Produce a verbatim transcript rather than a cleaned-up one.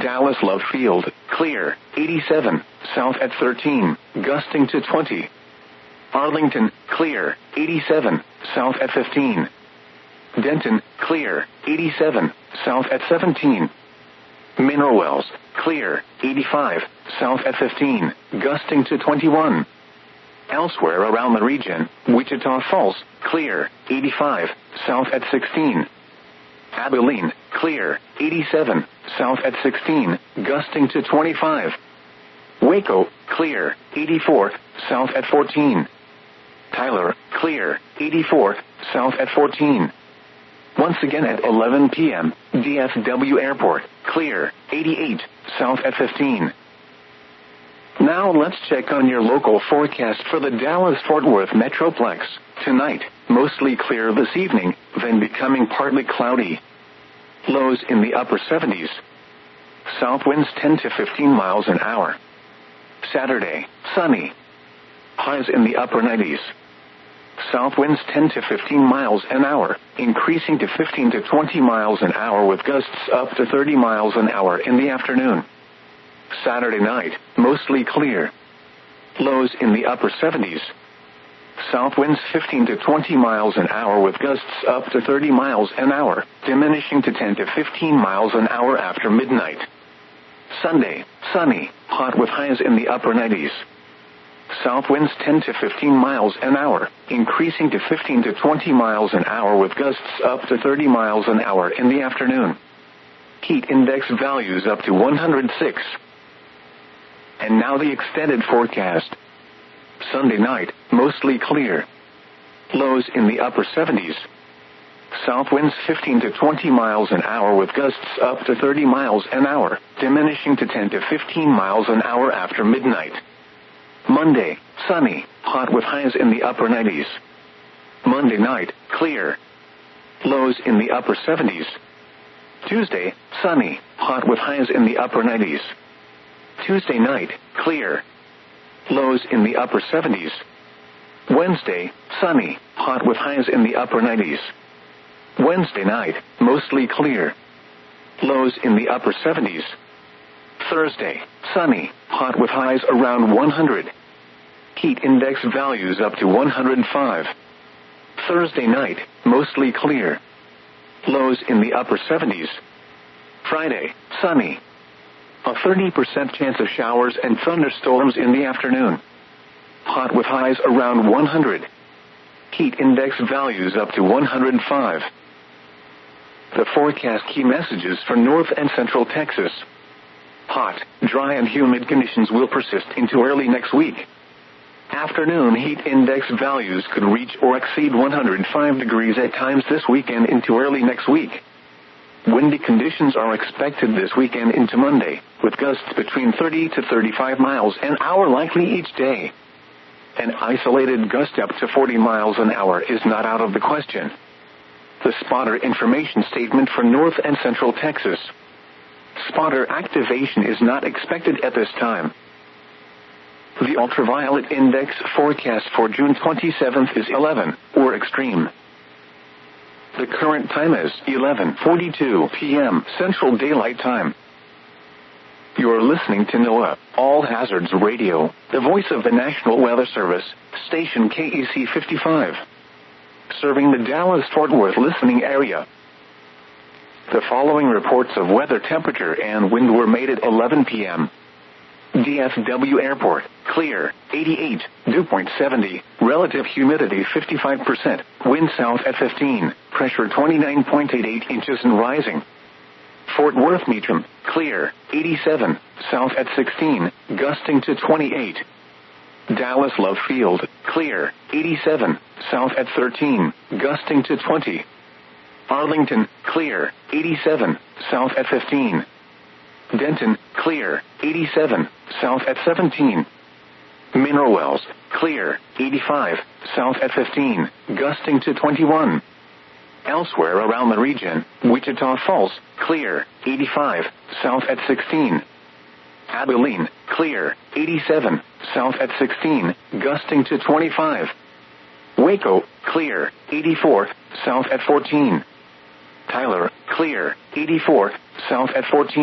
Dallas Love Field, clear, eighty-seven, south at thirteen, gusting to twenty. Arlington, clear, eighty-seven, south at fifteen. Denton, clear, eighty-seven, south at seventeen. Mineral Wells, clear, eighty-five, south at fifteen, gusting to twenty-one. Elsewhere around the region, Wichita Falls, clear, eighty-five, south at sixteen. Abilene, clear, eighty-seven, south at sixteen, gusting to twenty-five. Waco, clear, eighty-four, south at fourteen. Tyler, clear, eighty-four, south at fourteen. Once again at eleven p.m., D F W Airport, clear, eighty-eight, south at fifteen. Now let's check on your local forecast for the Dallas-Fort Worth Metroplex. Tonight, mostly clear this evening, then becoming partly cloudy. Lows in the upper seventies. South winds ten to fifteen miles an hour. Saturday, sunny. Highs in the upper nineties. South winds ten to fifteen miles an hour, increasing to fifteen to twenty miles an hour with gusts up to thirty miles an hour in the afternoon. Saturday night, mostly clear. Lows in the upper seventies. South winds fifteen to twenty miles an hour with gusts up to thirty miles an hour, diminishing to ten to fifteen miles an hour after midnight. Sunday, sunny, hot with highs in the upper nineties. South winds ten to fifteen miles an hour, increasing to fifteen to twenty miles an hour with gusts up to thirty miles an hour in the afternoon. Heat index values up to one hundred six. And now the extended forecast. Sunday night, mostly clear. Lows in the upper seventies. South winds fifteen to twenty miles an hour with gusts up to thirty miles an hour, diminishing to ten to fifteen miles an hour after midnight. Monday, sunny, hot with highs in the upper nineties. Monday night, clear. Lows in the upper seventies. Tuesday, sunny, hot with highs in the upper nineties. Tuesday night, clear. Lows in the upper seventies. Wednesday, sunny, hot with highs in the upper nineties. Wednesday night, mostly clear. Lows in the upper seventies. Thursday, sunny, hot with highs around one hundred. Heat index values up to one hundred five. Thursday night, mostly clear. Lows in the upper seventies. Friday, sunny. A thirty percent chance of showers and thunderstorms in the afternoon. Hot with highs around one hundred. Heat index values up to one hundred five. The forecast key messages for North and Central Texas. Hot, dry and humid conditions will persist into early next week. Afternoon heat index values could reach or exceed one hundred five degrees at times this weekend into early next week. Windy conditions are expected this weekend into Monday, with gusts between thirty to thirty-five miles an hour likely each day. An isolated gust up to forty miles an hour is not out of the question. The spotter information statement for North and Central Texas. Spotter activation is not expected at this time. The ultraviolet index forecast for June twenty-seventh is eleven, or extreme. The current time is eleven forty-two p.m. Central Daylight Time. You're listening to NOAA, All Hazards Radio, the voice of the National Weather Service, station K E C fifty-five. Serving the Dallas-Fort Worth listening area. The following reports of weather temperature and wind were made at eleven p.m. D F W Airport, clear, eighty-eight, dew point seventy, relative humidity fifty-five percent, wind south at fifteen, pressure twenty-nine point eight eight inches and rising. Fort Worth Meacham, clear, eighty-seven, south at sixteen, gusting to twenty-eight. Dallas Love Field, clear, eighty-seven, south at thirteen, gusting to twenty. Arlington, clear, eighty-seven, south at fifteen. Denton, clear, eighty-seven, south at seventeen. Mineral Wells, clear, eighty-five, south at fifteen, gusting to twenty-one. Elsewhere around the region, Wichita Falls, clear, eighty-five, south at sixteen. Abilene, clear, eighty-seven, south at sixteen, gusting to twenty-five. Waco, clear, eighty-four, south at fourteen. Tyler, clear, eighty-four, south at fourteen.